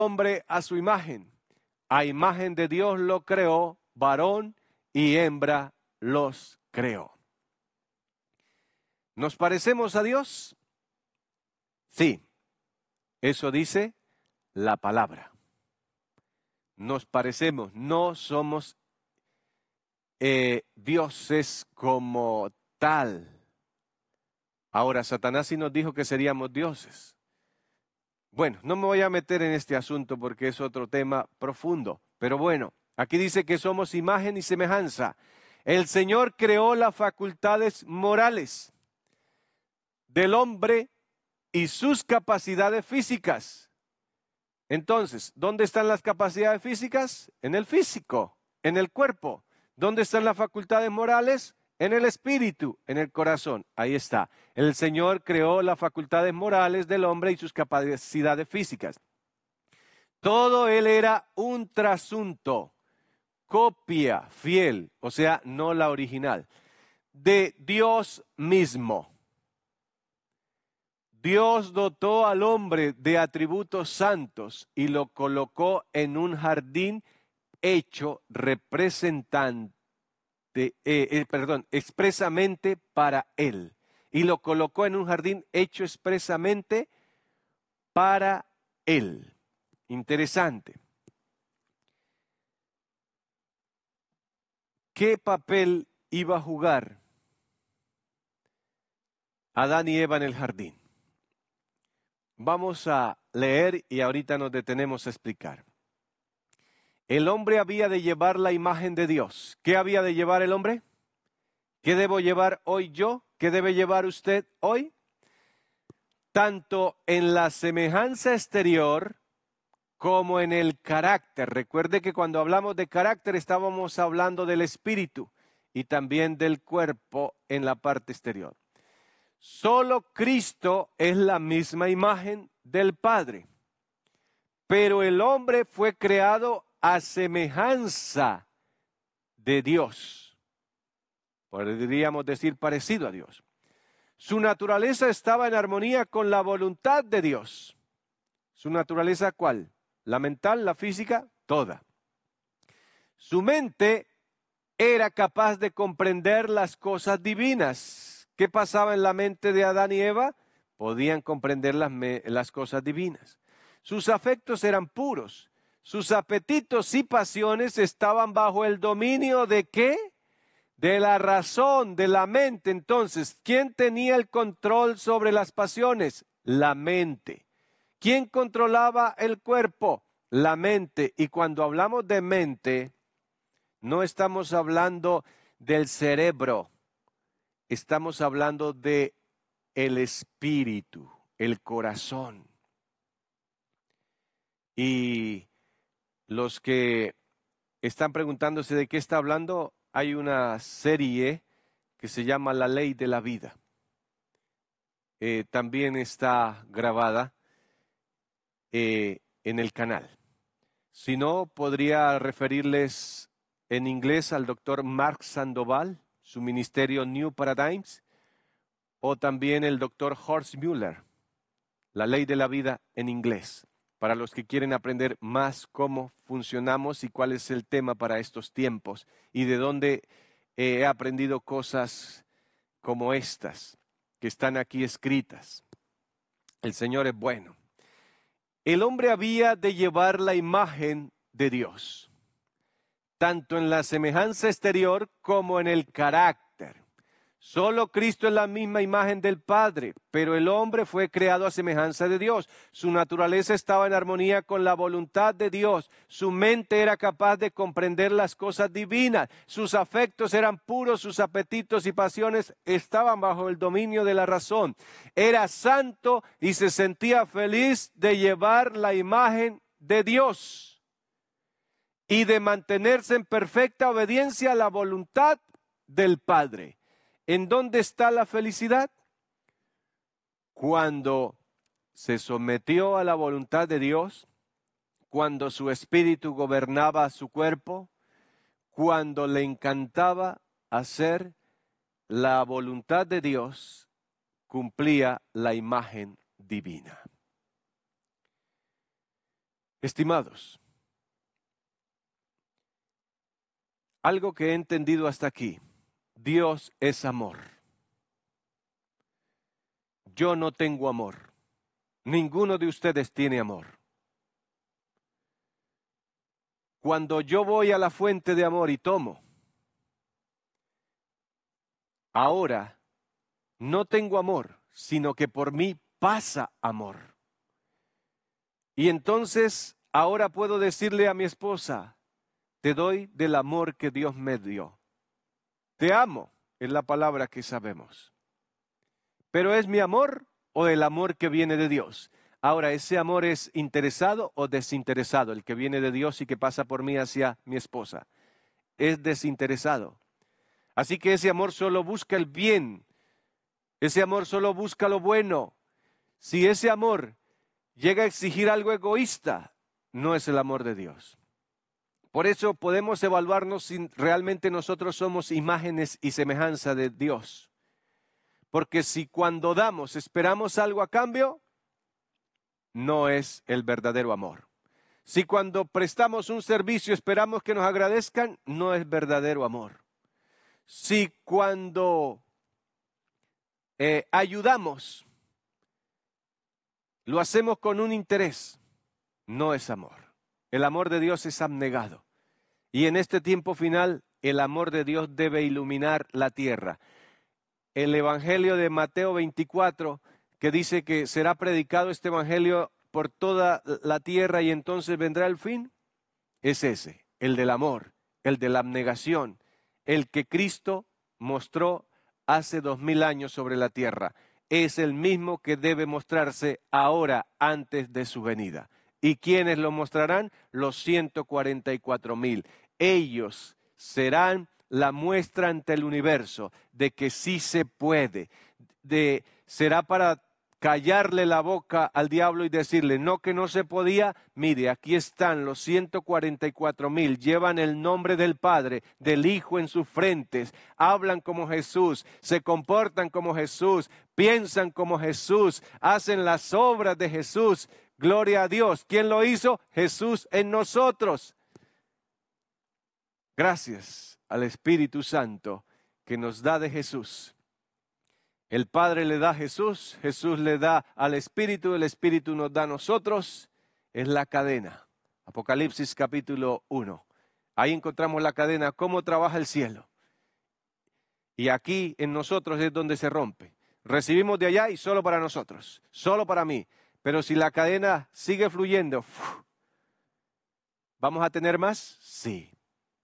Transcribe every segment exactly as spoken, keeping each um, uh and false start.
hombre a su imagen. A imagen de Dios lo creó, varón y hembra los creó. ¿Nos parecemos a Dios? Sí, eso dice la palabra. Nos parecemos, no somos eh, dioses como tal. Ahora, Satanás sí nos dijo que seríamos dioses. Bueno, no me voy a meter en este asunto porque es otro tema profundo. Pero bueno, aquí dice que somos imagen y semejanza. El Señor creó las facultades morales del hombre y sus capacidades físicas. Entonces, ¿dónde están las capacidades físicas? En el físico, en el cuerpo. ¿Dónde están las facultades morales? En el espíritu, en el corazón. Ahí está. El Señor creó las facultades morales del hombre y sus capacidades físicas. Todo él era un trasunto, copia fiel, o sea, no la original, de Dios mismo. Dios dotó al hombre de atributos santos y lo colocó en un jardín hecho representante, eh, eh, perdón, expresamente para él. Y lo colocó en un jardín hecho expresamente para él. Interesante. ¿Qué papel iba a jugar Adán y Eva en el jardín? Vamos a leer y ahorita nos detenemos a explicar. El hombre había de llevar la imagen de Dios. ¿Qué había de llevar el hombre? ¿Qué debo llevar hoy yo? ¿Qué debe llevar usted hoy? Tanto en la semejanza exterior como en el carácter. Recuerde que cuando hablamos de carácter estábamos hablando del espíritu y también del cuerpo en la parte exterior. Solo Cristo es la misma imagen del Padre, pero el hombre fue creado a semejanza de Dios. Podríamos decir parecido a Dios. Su naturaleza estaba en armonía con la voluntad de Dios. ¿Su naturaleza cuál? La mental, la física, toda. Su mente era capaz de comprender las cosas divinas. ¿Qué pasaba en la mente de Adán y Eva? Podían comprender las, las cosas divinas. Sus afectos eran puros. Sus apetitos y pasiones estaban bajo el dominio ¿de qué? De la razón, de la mente. Entonces, ¿quién tenía el control sobre las pasiones? La mente. ¿Quién controlaba el cuerpo? La mente. Y cuando hablamos de mente, no estamos hablando del cerebro, estamos hablando de el espíritu, el corazón. Y los que están preguntándose de qué está hablando, hay una serie que se llama La Ley de la Vida. Eh, también está grabada eh, en el canal. Si no, podría referirles en inglés al doctor Mark Sandoval, su ministerio New Paradigms, o también el doctor Horst Müller, La Ley de la Vida en inglés, para los que quieren aprender más cómo funcionamos y cuál es el tema para estos tiempos y de dónde eh, he aprendido cosas como estas que están aquí escritas. El Señor es bueno. El hombre había de llevar la imagen de Dios, tanto en la semejanza exterior como en el carácter. Solo Cristo es la misma imagen del Padre, pero el hombre fue creado a semejanza de Dios. Su naturaleza estaba en armonía con la voluntad de Dios. Su mente era capaz de comprender las cosas divinas. Sus afectos eran puros, sus apetitos y pasiones estaban bajo el dominio de la razón. Era santo y se sentía feliz de llevar la imagen de Dios y de mantenerse en perfecta obediencia a la voluntad del Padre. ¿En dónde está la felicidad? Cuando se sometió a la voluntad de Dios, cuando su espíritu gobernaba su cuerpo, cuando le encantaba hacer la voluntad de Dios, cumplía la imagen divina. Estimados, algo que he entendido hasta aquí, Dios es amor. Yo no tengo amor. Ninguno de ustedes tiene amor. Cuando yo voy a la fuente de amor y tomo, ahora no tengo amor, sino que por mí pasa amor. Y entonces ahora puedo decirle a mi esposa, te doy del amor que Dios me dio. Te amo, es la palabra que sabemos. Pero ¿es mi amor o el amor que viene de Dios? Ahora, ¿ese amor es interesado o desinteresado? El que viene de Dios y que pasa por mí hacia mi esposa. Es desinteresado. Así que ese amor solo busca el bien. Ese amor solo busca lo bueno. Si ese amor llega a exigir algo egoísta, no es el amor de Dios. Por eso podemos evaluarnos si realmente nosotros somos imágenes y semejanza de Dios. Porque si cuando damos esperamos algo a cambio, no es el verdadero amor. Si cuando prestamos un servicio esperamos que nos agradezcan, no es verdadero amor. Si cuando eh, ayudamos, lo hacemos con un interés, no es amor. El amor de Dios es abnegado. Y en este tiempo final, el amor de Dios debe iluminar la tierra. El Evangelio de Mateo veinticuatro, que dice que será predicado este Evangelio por toda la tierra y entonces vendrá el fin, es ese, el del amor, el de la abnegación, el que Cristo mostró hace dos mil años sobre la tierra. Es el mismo que debe mostrarse ahora antes de su venida. ¿Y quiénes lo mostrarán? Los ciento cuarenta y cuatro mil. Ellos serán la muestra ante el universo de que sí se puede. De, será para callarle la boca al diablo y decirle, no que no se podía, mire, aquí están los ciento cuarenta y cuatro mil, llevan el nombre del Padre, del Hijo en sus frentes, hablan como Jesús, se comportan como Jesús, piensan como Jesús, hacen las obras de Jesús. Gloria a Dios. ¿Quién lo hizo? Jesús en nosotros. Gracias al Espíritu Santo que nos da de Jesús. El Padre le da a Jesús, Jesús le da al Espíritu, el Espíritu nos da a nosotros. Es la cadena. Apocalipsis capítulo uno. Ahí encontramos la cadena, cómo trabaja el cielo. Y aquí en nosotros es donde se rompe. Recibimos de allá y solo para nosotros, solo para mí. Pero si la cadena sigue fluyendo, ¿vamos a tener más? Sí.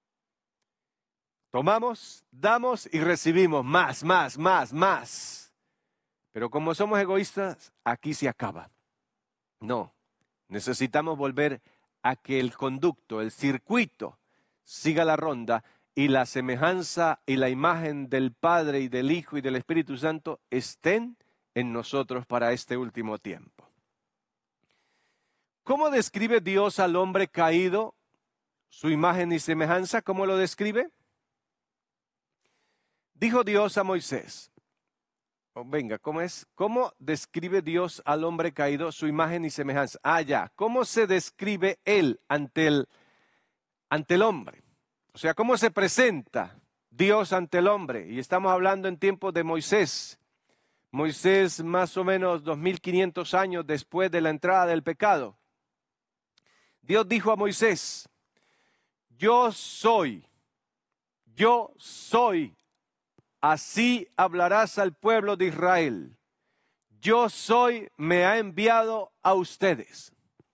Tomamos, damos y recibimos más, más, más, más. Pero como somos egoístas, aquí se acaba. No, necesitamos volver a que el conducto, el circuito, siga la ronda y la semejanza y la imagen del Padre y del Hijo y del Espíritu Santo estén en nosotros para este último tiempo. ¿Cómo describe Dios al hombre caído, su imagen y semejanza? ¿Cómo lo describe? Dijo Dios a Moisés, oh, venga, ¿cómo es? ¿Cómo describe Dios al hombre caído, su imagen y semejanza? Ah, ya, ¿cómo se describe él ante el, ante el hombre? O sea, ¿cómo se presenta Dios ante el hombre? Y estamos hablando en tiempos de Moisés. Moisés más o menos dos mil quinientos años después de la entrada del pecado. Dios dijo a Moisés, yo soy, yo soy. Así hablarás al pueblo de Israel. Yo soy, me ha enviado a ustedes.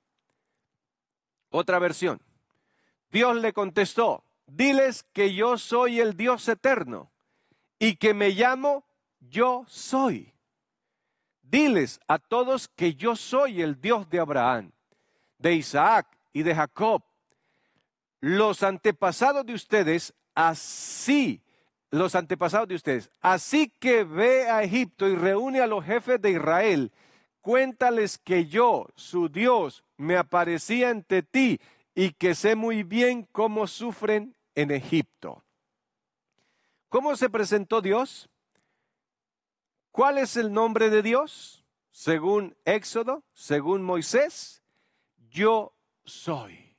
Otra versión. Dios le contestó, diles que yo soy el Dios eterno y que me llamo yo soy. Diles a todos que yo soy el Dios de Abraham, de Isaac y de Jacob. Los antepasados de ustedes, así los antepasados de ustedes. Así que ve a Egipto y reúne a los jefes de Israel. Cuéntales que yo, su Dios, me aparecí ante ti y que sé muy bien cómo sufren en Egipto. ¿Cómo se presentó Dios? ¿Cuál es el nombre de Dios? Según Éxodo, según Moisés, yo soy.